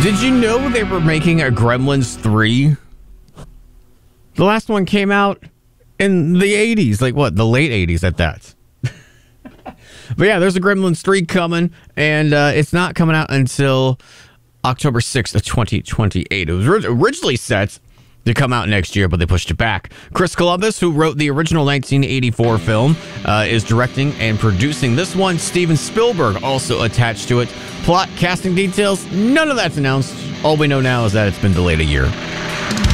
Did you know they were making a Gremlins 3? The last one came out in the 80s. Like what? The late 80s at that. But yeah, there's a Gremlins 3 coming, and it's not coming out until October 6th of 2028. It was originally set to come out next year, but they pushed it back. Chris Columbus, who wrote the original 1984 film, is directing and producing this one. Steven Spielberg also attached to it. Plot, casting details, none of that's announced. All we know now is that it's been delayed a year.